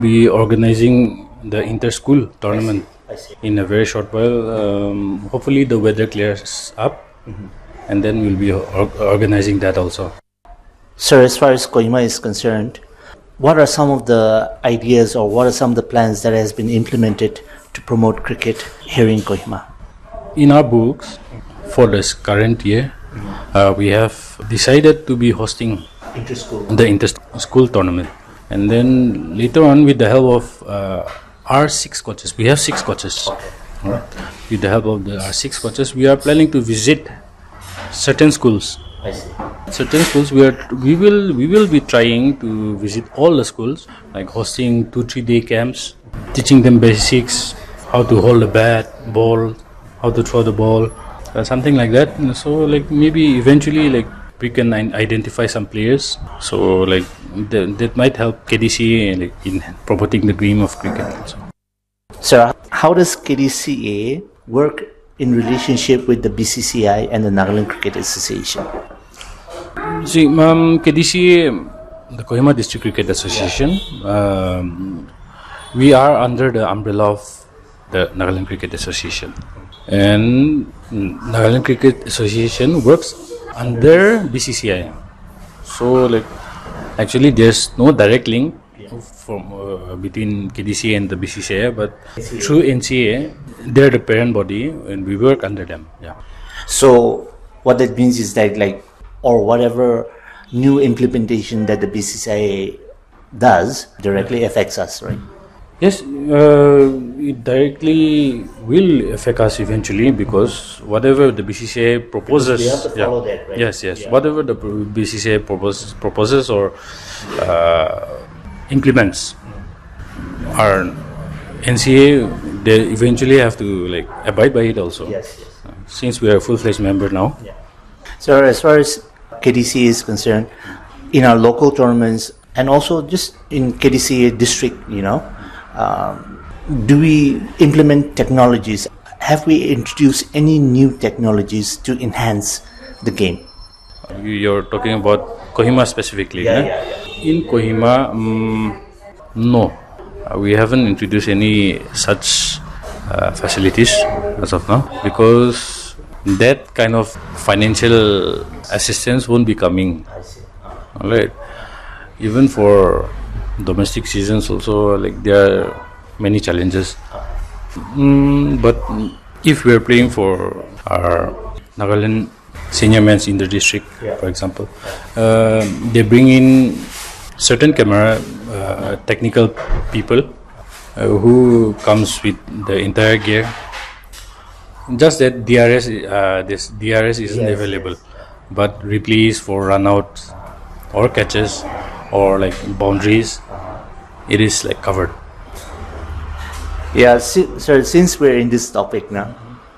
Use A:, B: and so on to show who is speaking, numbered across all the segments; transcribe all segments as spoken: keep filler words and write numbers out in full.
A: Be organizing the inter-school tournament
B: I see.
A: in a very short while. Um, hopefully the weather clears up, mm-hmm. and then we'll be or- organizing that also.
B: Sir, as far as Kohima is concerned, what are some of the ideas or what are some of the plans that has been implemented to promote cricket here in Kohima?
A: In our books, for this current year, uh, we have decided to be hosting
B: Inter-school.
A: the inter-school tournament. And then later on, with the help of uh, our six coaches, we have six coaches.
B: Okay.
A: Right? With the help of the, our six coaches, we are planning to visit certain schools.
B: I see.
A: Certain schools, we are we will we will be trying to visit all the schools, like hosting two three day camps, teaching them basics, how to hold a bat, ball, how to throw the ball, uh, something like that. And so, like maybe eventually, like we can identify some players. So, like that, that might help K D C A like in promoting the dream of cricket. Also.
B: Sir, how does K D C A work in relationship with the B C C I and the Nagaland Cricket Association?
A: See, um, K D C A, the Kohima District Cricket Association, um, we are under the umbrella of the Nagaland Cricket Association. And Nagaland Cricket Association works under B C C I. So, like, actually, there's no direct link from uh, between K D C A and the B C C I, but through N C A, they're the parent body, and we work under them. Yeah.
B: So, what that means is that, like, or whatever new implementation that the B C C I does directly affects us, right?
A: Yes, uh, it directly will affect us eventually because whatever the B C C I proposes,
B: we have to follow
A: yeah,
B: that, right?
A: Yes, yes.
B: Yeah.
A: Whatever the B C C I proposes, proposes or uh, implements, our N C A they eventually have to like abide by it also.
B: Yes, yes.
A: Uh, since we are a full-fledged member now.
B: Yeah. So, as far as K D C A is concerned, in our local tournaments and also just in K D C A district, you know, um, do we implement technologies? Have we introduced any new technologies to enhance the game?
A: You're talking about Kohima specifically,
B: Yeah,
A: eh?
B: yeah, yeah.
A: In Kohima, um, no, uh, we haven't introduced any such uh, facilities as of now because that kind of financial assistance won't be coming.
B: I see.
A: All right. Even for domestic seasons, also like there are many challenges. Mm, but if we are playing for our Nagaland senior men's in the district,
B: Yeah.
A: for example, uh, they bring in certain camera uh, technical people uh, who comes with the entire gear. Just that D R S, uh, this D R S isn't
B: Yes,
A: available,
B: yes.
A: but replays for runouts or catches or like boundaries, it is like covered.
B: Yeah, si- sir, since we're in this topic now,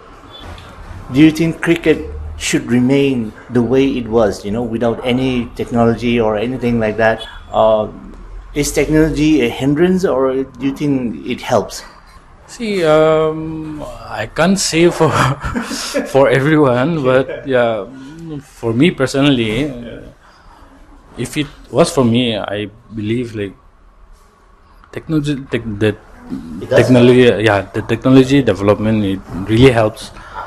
B: do you think cricket should remain the way it was, you know, without any technology or anything like that? Uh, is technology a hindrance or do you think it helps?
A: See, um, I can't say for for everyone, but yeah, for me personally, uh, if it was for me, I believe like technology, tech, the
B: It does
A: technology, yeah, the technology development it really helps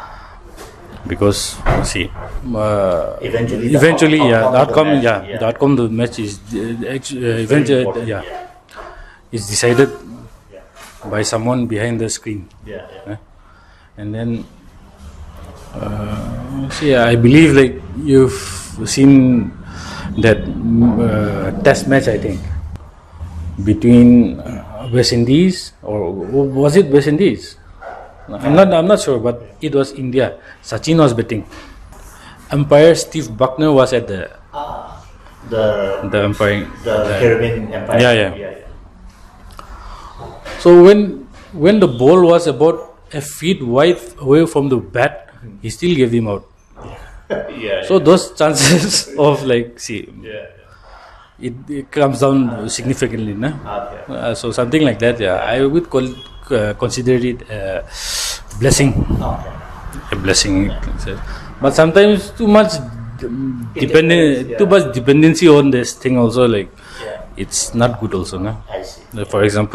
A: because see, uh,
B: Eventually the
A: eventually,
B: out-
A: yeah, the
B: outcome
A: outcome,
B: of the
A: yeah,
B: match, yeah.
A: the outcome of the match is uh, actually, uh, eventually,
B: important,
A: yeah,
B: yeah.
A: is decided by someone behind the screen.
B: Yeah, yeah.
A: Eh? And then, uh, see, I believe like you've seen that uh, test match, I think, between uh, West Indies or was it West Indies? I'm not. I'm not sure, but it was India. Sachin was batting. Umpire Steve Buckner was at the
B: The
A: the umpiring.
B: the Caribbean Empire.
A: Yeah, yeah. So when when the ball was about a feet wide away from the bat, he still gave him out.
B: yeah.
A: So those chances of like see,
B: yeah.
A: it, it comes down significantly, nah?
B: Okay.
A: Uh, so something like that, yeah, I would call uh, consider it a blessing,
B: Okay.
A: a blessing. But sometimes too much dependent,
B: depends, yeah.
A: too much dependency on this thing also like.
B: Yeah.
A: it's not good also, no?
B: I see.
A: For example,